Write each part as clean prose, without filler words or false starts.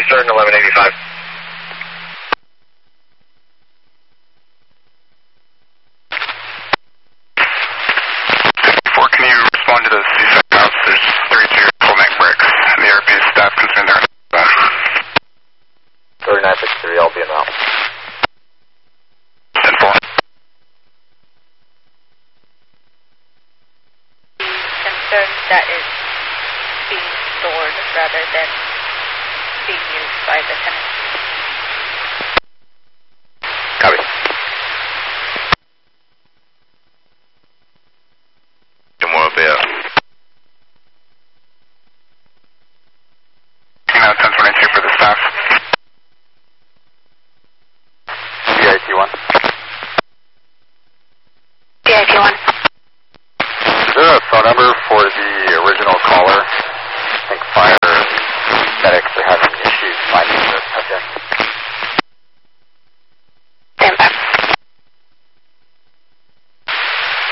starting 1185. Can you respond to those CSAC routes? There's 32 full neck bricks, and the RP staff concerned there. 3963, I'll be in route. 10-4. Concern that is being stored rather than being used by the tenant. Copy. More beer. 1022 for the staff. VIP1. VIP1. Is there a phone number for the original caller? I think fire medics are having issues finding the subject. Stand by.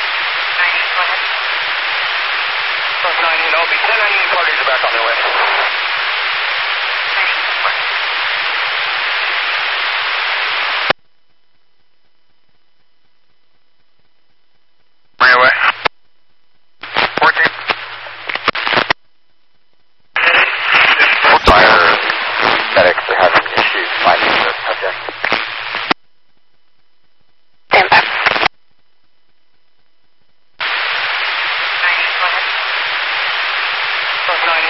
9 I'll be 10 parties are back on their way.